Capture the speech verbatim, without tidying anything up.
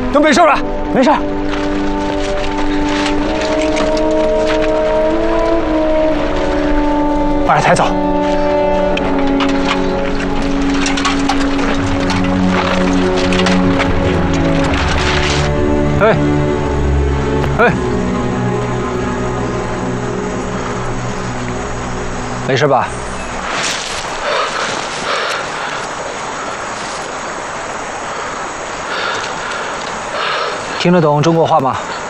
都没事吧？ 没事。把他抬走。哎，哎，没事吧？听得懂中国话吗？